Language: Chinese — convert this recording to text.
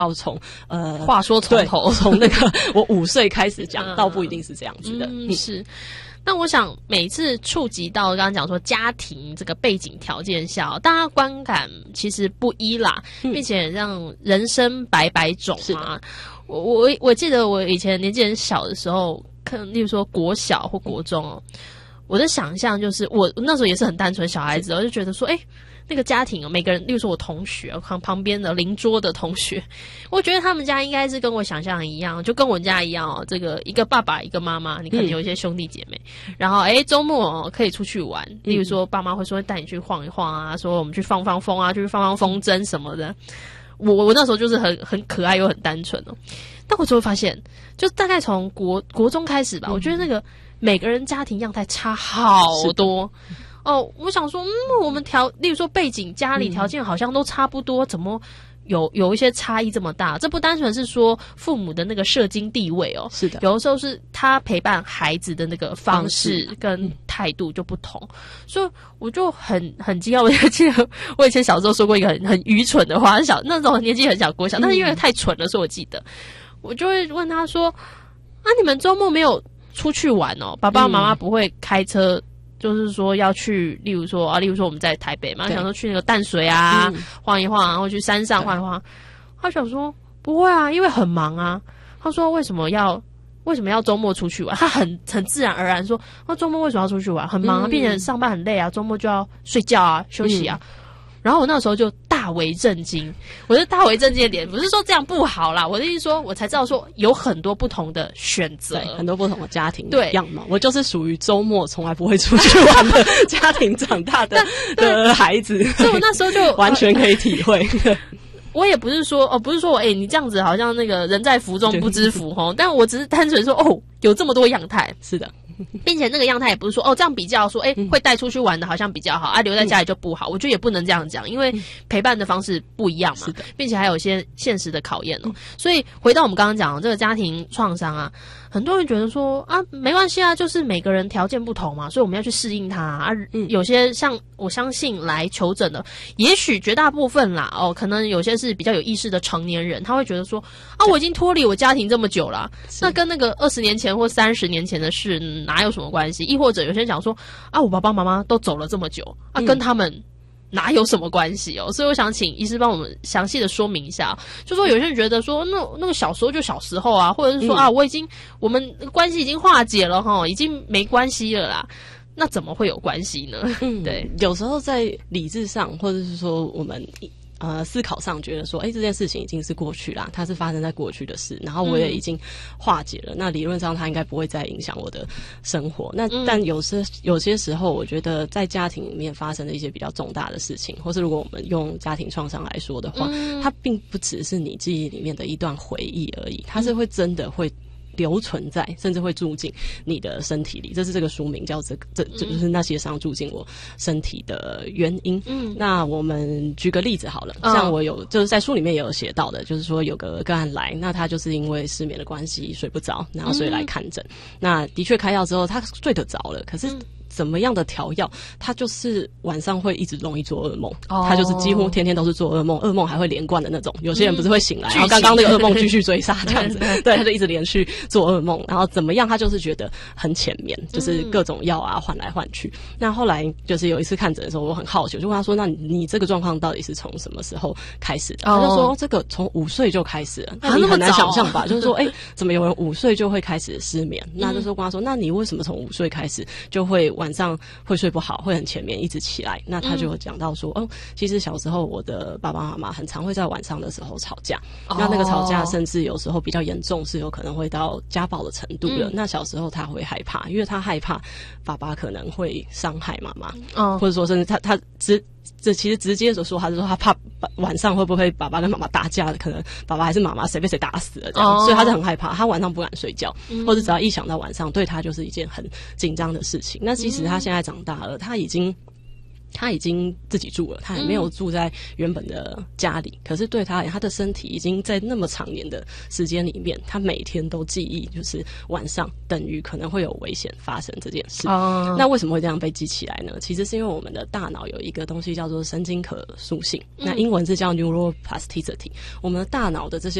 要从话说从头， 从那个我5岁开始讲，倒不一定是这样子的。 是。那我想每次触及到刚刚讲说家庭这个背景条件下，大家观感其实不一啦，并且让人生百百种啊。我记得我以前年纪很小的时候，可能例如说国小或国中我的想象就是我那时候也是很单纯小孩子，我就觉得说那个家庭每个人，例如说我同学旁边的邻桌的同学，我觉得他们家应该是跟我想象一样，就跟我家一样这个一个爸爸一个妈妈，你可能有一些兄弟姐妹，然后周末可以出去玩，例如说爸妈会说带你去晃一晃啊，说我们去放放风啊，去放放风筝什么的。我那时候就是很可爱又很单纯但我就会发现，就大概从国中开始吧，我觉得那个每个人家庭样态差好多。我想说，我们例如说背景家里条件好像都差不多，怎么有一些差异这么大？这不单纯是说父母的那个社经地位是的， 有的时候是他陪伴孩子的那个方式跟态度就不同，所以我就很惊讶。我记得我以前小时候说过一个很愚蠢的话，那种年纪很小国小，但是因为太蠢了，所以我记得我就会问他说：“你们周末没有出去玩爸爸妈妈不会开车？”就是说要去，例如说我们在台北嘛，想说去那个淡水啊，晃一晃，然后去山上晃一晃。他想说不会啊，因为很忙啊。他说为什么要周末出去玩？他很自然而然说，周末为什么要出去玩？很忙啊，并且上班很累啊，周末就要睡觉啊，休息啊。然后我那时候就大为震惊。我是大为震惊的点不是说这样不好啦，我的意思说我才知道说有很多不同的选择， 很多不同的家庭样貌。我就是属于周末从来不会出去玩的家庭长大的孩子， 所以我那时候就完全可以体会。 我也不是说你这样子好像那个人在福中不知福但我只是单纯说有这么多样态。 是的。 并且那个样态也不是说这样比较说会带出去玩的好像比较好留在家里就不好，我觉得也不能这样讲，因为陪伴的方式不一样嘛， 是的， 并且还有一些现实的考验所以回到我们刚刚讲的这个家庭创伤啊，很多人觉得说没关系啊，就是每个人条件不同嘛，所以我们要去适应它有些像我相信来求诊的，也许绝大部分啦可能有些是比较有意识的成年人，他会觉得说我已经脱离我家庭这么久了，那跟那个20年前或30年前的事哪有什么关系？亦或者有些人讲说我爸爸妈妈都走了这么久跟他们哪有什么关系所以我想请医师帮我们详细的说明一下，就说有些人觉得说那个小时候就小时候或者是说我们关系已经化解了已经没关系了啦，那怎么会有关系呢？对， 有时候在理智上或者是说我们思考上觉得说这件事情已经是过去啦，它是发生在过去的事，然后我也已经化解了，那理论上它应该不会再影响我的生活。但有些时候我觉得在家庭里面发生的一些比较重大的事情，或是如果我们用家庭创伤来说的话，它并不只是你记忆里面的一段回忆而已，它是会真的会留存在，甚至会住进你的身体里，这是这个书名叫这就是那些伤住进我身体的原因。那我们举个例子好了，像我就是在书里面也有写到的，就是说有个个案来，那他就是因为失眠的关系睡不着，然后所以来看诊。那的确开药之后他睡得着了，可是怎么样的调药，他就是晚上会一直容易做噩梦，他就是几乎天天都是做噩梦，噩梦还会连贯的那种。有些人不是会醒来，然后刚刚那个噩梦继续追杀这样子，对，他就一直连续做噩梦，然后怎么样，他就是觉得很浅眠，就是各种药换来换去。那后来就是有一次看诊的时候，我很好奇，我就问他说：“那你这个状况到底是从什么时候开始的？”他就说：“这个从5岁就开始了。”那你很难想象吧？就是说，怎么有人5岁就会开始失眠？那就是跟他说：“那你为什么从5岁开始就会晚上会睡不好，会很浅眠，一直起来？”那他就讲到说，其实小时候我的爸爸妈妈很常会在晚上的时候吵架，那个吵架甚至有时候比较严重，是有可能会到家暴的程度的。那小时候他会害怕，因为他害怕爸爸可能会伤害妈妈，或者说甚至他其实直接的说，他是说他怕晚上会不会爸爸跟妈妈打架，可能爸爸还是妈妈谁被谁打死了这样，所以他是很害怕，他晚上不敢睡觉，或者只要一想到晚上，对他就是一件很紧张的事情。那其实他现在长大了，他已经他已经自己住了，他还没有住在原本的家里，可是对他而言，他的身体已经在那么长年的时间里面，他每天都记忆，就是晚上等于可能会有危险发生这件事。那为什么会这样被记起来呢？其实是因为我们的大脑有一个东西叫做神经可塑性，那英文是叫 neuroplasticity。我们的大脑的这些